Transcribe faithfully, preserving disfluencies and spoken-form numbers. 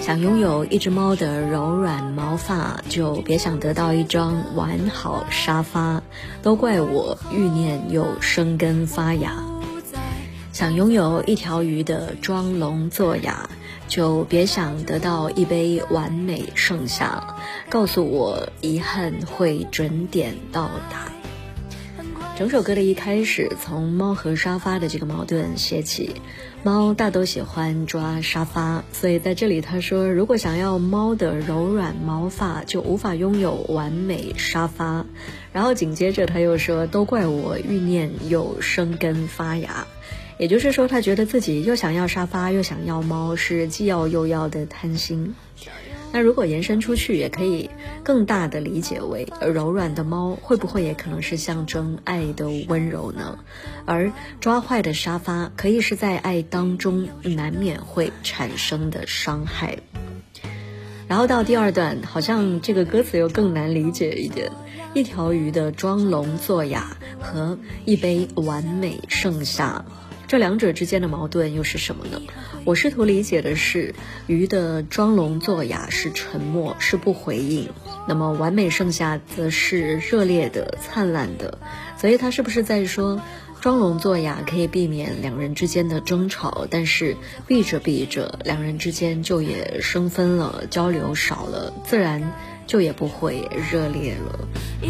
想拥有一只猫的柔软毛发，就别想得到一张完好沙发，都怪我欲念又生根发芽。想拥有一条鱼的装聋作哑，就别想得到一杯完美盛夏，告诉我遗憾会准点到达。整首歌的一开始从猫和沙发的这个矛盾写起，猫大都喜欢抓沙发，所以在这里他说，如果想要猫的柔软毛发，就无法拥有完美沙发。然后紧接着他又说，都怪我欲念又生根发芽。也就是说，他觉得自己又想要沙发又想要猫，是既要又要的贪心。那如果延伸出去，也可以更大的理解为，柔软的猫会不会也可能是象征爱的温柔呢？而抓坏的沙发可以是在爱当中难免会产生的伤害。然后到第二段，好像这个歌词又更难理解一点，一条鱼的装聋作哑和一杯完美盛夏，这两者之间的矛盾又是什么呢？我试图理解的是，鱼的装聋作哑是沉默，是不回应，那么完美盛夏则是热烈的、灿烂的。所以他是不是在说，装聋作哑可以避免两人之间的争吵，但是避着避着，两人之间就也生分了，交流少了，自然就也不会热烈了。